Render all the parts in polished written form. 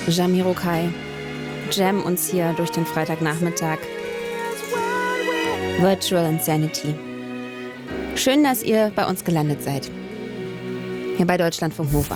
Jamiroquai jammen uns hier durch den Freitagnachmittag. Virtual Insanity. Schön, dass ihr bei uns gelandet seid. Hier bei Deutschlandfunk Nova.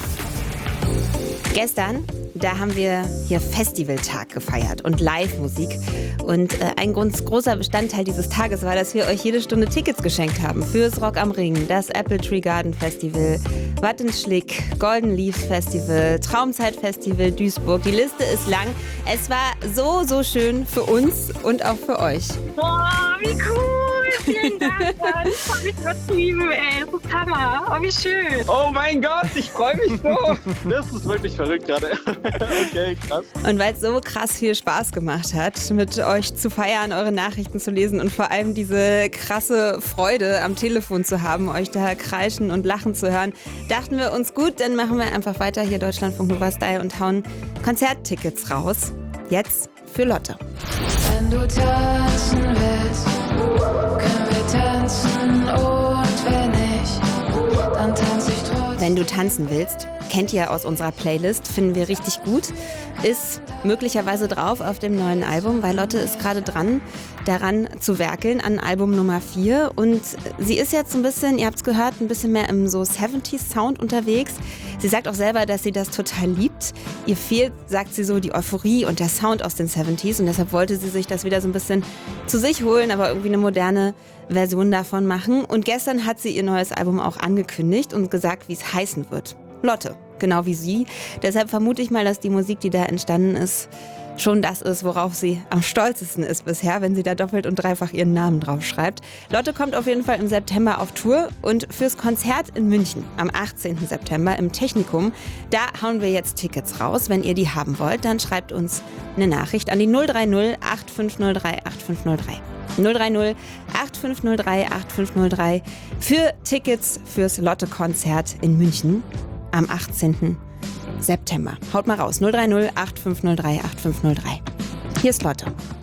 Gestern, da haben wir hier Festivaltag gefeiert und Live-Musik. Und ein großer Bestandteil dieses Tages war, dass wir euch jede Stunde Tickets geschenkt haben fürs Rock am Ring, das Apple Tree Garden Festival, Wattenschlick, Golden Leaf Festival, Traumzeit Festival Duisburg. Die Liste ist lang. Es war so schön für uns und auch für euch. Boah, wie cool! Vielen Dank, Mann. Ich freue mich übertrieben, ey. Das ist Hammer. Oh, wie schön. Oh mein Gott, ich freue mich so. Das ist wirklich verrückt gerade. Okay, krass. Und weil es so krass viel Spaß gemacht hat, mit euch zu feiern, eure Nachrichten zu lesen und vor allem diese krasse Freude am Telefon zu haben, euch da kreischen und lachen zu hören, dachten wir uns, gut, dann machen wir einfach weiter hier Deutschlandfunk Nova Style und hauen Konzerttickets raus. Jetzt für Lotte. Wenn du tanzen willst, können wir tanzen, und wenn nicht, dann tanze ich trotzdem. Wenn du tanzen willst, kennt ihr aus unserer Playlist, finden wir richtig gut, ist möglicherweise drauf auf dem neuen Album, weil Lotte ist gerade daran zu werkeln an Album Nummer 4 und sie ist jetzt ein bisschen, ihr habt es gehört, ein bisschen mehr im so 70s Sound unterwegs. Sie sagt auch selber, dass sie das total liebt. Ihr fehlt, sagt sie so, die Euphorie und der Sound aus den 70s und deshalb wollte sie sich das wieder so ein bisschen zu sich holen, aber irgendwie eine moderne Version davon machen. Und gestern hat sie ihr neues Album auch angekündigt und gesagt, wie es heißen wird. Lotte, genau wie sie. Deshalb vermute ich mal, dass die Musik, die da entstanden ist, schon das ist, worauf sie am stolzesten ist bisher, wenn sie da doppelt und dreifach ihren Namen draufschreibt. Lotte kommt auf jeden Fall im September auf Tour und fürs Konzert in München am 18. September im Technikum, da hauen wir jetzt Tickets raus. Wenn ihr die haben wollt, dann schreibt uns eine Nachricht an die 030 8503 8503. 030 8503 8503 für Tickets fürs Lotte-Konzert in München am 18. September. Haut mal raus. 030 8503 8503. Hier ist Lotte.